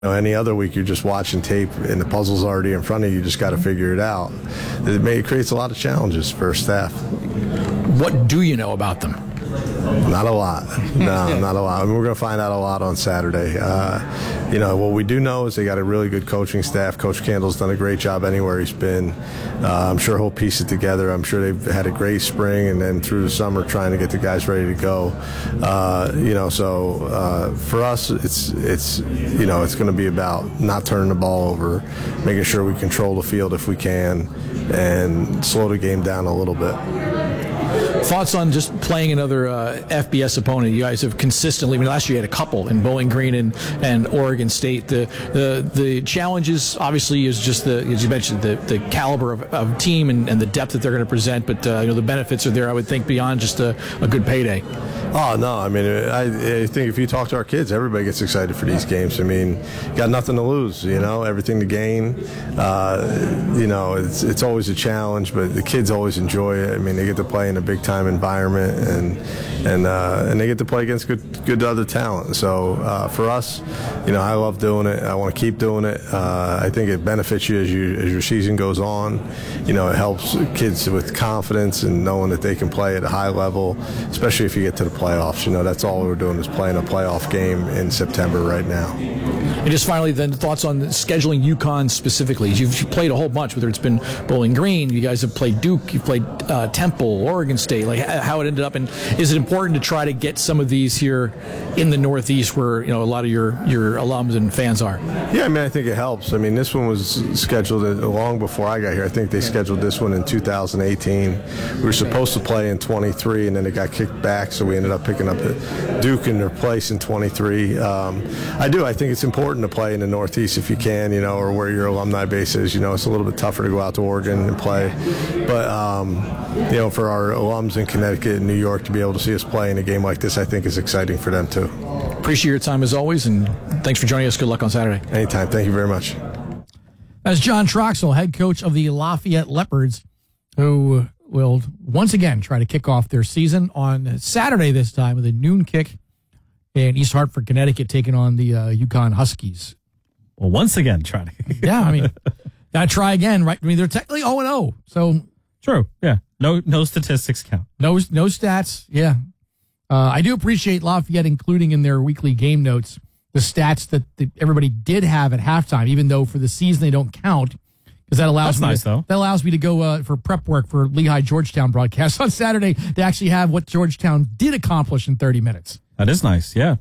Any other week, you're just watching tape and the puzzle's already in front of you. You just got to figure it out. It creates a lot of challenges for staff. What do you know about them? Not a lot. No, not a lot. I mean, we're going to find out a lot on Saturday. What we do know is they got a really good coaching staff. Coach Candle's done a great job anywhere he's been. I'm sure he'll piece it together. I'm sure they've had a great spring and then through the summer trying to get the guys ready to go. For us, it's going to be about not turning the ball over, making sure we control the field if we can, and slow the game down a little bit. Thoughts on just playing another FBS opponent? You guys have consistently, last year you had a couple in Bowling Green and Oregon State. The challenges, obviously, is just as you mentioned, the caliber of team and the depth that they're going to present, but the benefits are there, I would think, beyond just a good payday. Oh, no. I mean, I think if you talk to our kids, everybody gets excited for these games. I mean, you got nothing to lose, everything to gain. It's always a challenge, but the kids always enjoy it. I mean, they get to play in a big-time environment, and they get to play against good other talent. So for us, I love doing it. I want to keep doing it. I think it benefits you as your season goes on. It helps kids with confidence and knowing that they can play at a high level, especially if you get to the playoffs. That's all we're doing is playing a playoff game in September right now. And just finally, then, thoughts on scheduling UConn specifically. You've played a whole bunch, whether it's been Bowling Green, you guys have played Duke, you've played Temple, Oregon State, like how it ended up. And is it important to try to get some of these here in the Northeast where, a lot of your alums and fans are? Yeah, I think it helps. This one was scheduled long before I got here. I think they scheduled this one in 2018. We were supposed to play in 23, and then it got kicked back, so we ended up picking up Duke in their place in 23. I think it's important to play in the Northeast if you can, or where your alumni base is. It's a little bit tougher to go out to Oregon and play. But, for our alums in Connecticut and New York to be able to see us play in a game like this, I think is exciting for them too. Appreciate your time as always, and thanks for joining us. Good luck on Saturday. Anytime. Thank you very much. That's John Troxell, head coach of the Lafayette Leopards, who will once again try to kick off their season on Saturday this time with a noon kick in East Hartford, Connecticut, taking on the UConn Huskies. Well, once again, try to. Yeah, gotta try again, right? They're technically 0-0, so true. Yeah, no statistics count. No stats. Yeah, I do appreciate Lafayette including in their weekly game notes the stats that everybody did have at halftime, even though for the season they don't count. Because that allows me to go for prep work for Lehigh Georgetown broadcast on Saturday. They actually have what Georgetown did accomplish in 30 minutes. That is nice, yeah.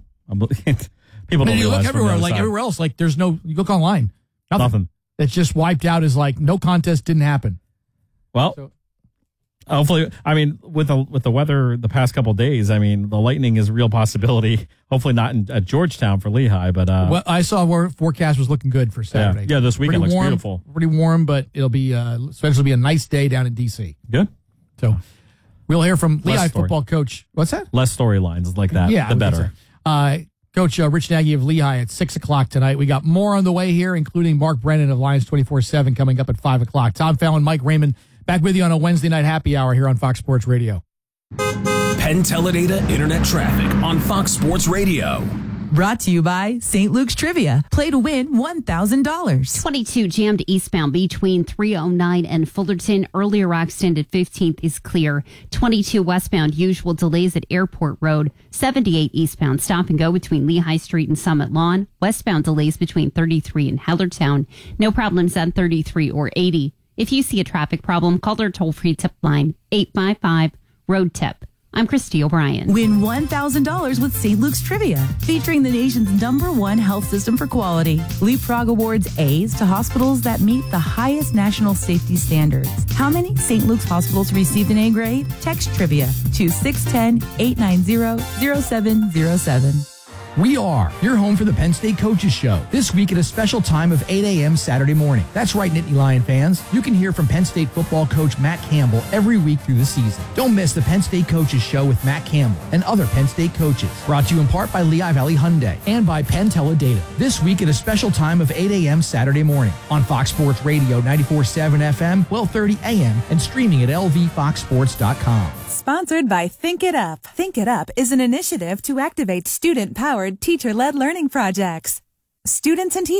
People don't you realize look everywhere, like everywhere else, like there's no. You look online, nothing. It's just wiped out as like no contest didn't happen. Well, hopefully, with the weather the past couple of days, the lightning is a real possibility. Hopefully not at Georgetown for Lehigh, but well, I saw where forecast was looking good for Saturday. Yeah, this weekend looks beautiful. Pretty warm, but it'll be especially be a nice day down in DC. Good. So we'll hear from Lehigh football coach. What's that? Less storylines like that. Yeah, the better. Coach Rich Nagy of Lehigh at 6 o'clock tonight. We got more on the way here, including Mark Brennan of Lions 24/7 coming up at 5 o'clock. Tom Fallon, Mike Raymond, back with you on a Wednesday night happy hour here on Fox Sports Radio. Penn Teledata Internet Traffic on Fox Sports Radio. Brought to you by St. Luke's Trivia. Play to win $1,000. 22 jammed eastbound between 309 and Fullerton. Earlier accident at 15th is clear. 22 westbound, usual delays at Airport Road. 78 eastbound, stop and go between Lehigh Street and Summit Lawn. Westbound delays between 33 and Hellertown. No problems on 33 or 80. If you see a traffic problem, call our toll-free tip line, 855-ROAD-TIP. I'm Christy O'Brien. Win $1,000 with St. Luke's Trivia, featuring the nation's #1 health system for quality. Leapfrog awards A's to hospitals that meet the highest national safety standards. How many St. Luke's hospitals received an A grade? Text Trivia to 610-890-0707. We are your home for the Penn State Coaches Show. This week at a special time of 8 a.m. Saturday morning. That's right, Nittany Lion fans. You can hear from Penn State football coach Matt Campbell every week through the season. Don't miss the Penn State Coaches Show with Matt Campbell and other Penn State coaches. Brought to you in part by Lehigh Valley Hyundai and by Penn Teledata. This week at a special time of 8 a.m. Saturday morning on Fox Sports Radio 94.7 FM, 12:30 a.m. and streaming at lvfoxsports.com. Sponsored by Think It Up. Think It Up is an initiative to activate student-powered, teacher-led learning projects. students and teachers.